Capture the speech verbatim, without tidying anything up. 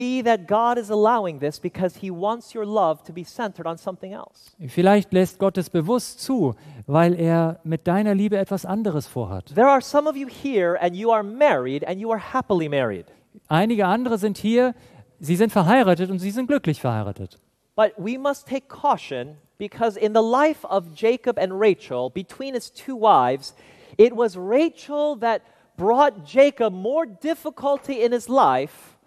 be that God is allowing this because he wants your love to be centered on something else. Vielleicht lässt Gott es bewusst zu, weil er mit deiner Liebe etwas anderes vorhat. There are some of you here and you are married and you are happily married. Einige andere sind hier, sie sind verheiratet und sie sind glücklich verheiratet. But we must take caution because in the life of Jacob and Rachel, between his two wives, it was Rachel that brought Jacob more difficulty in his life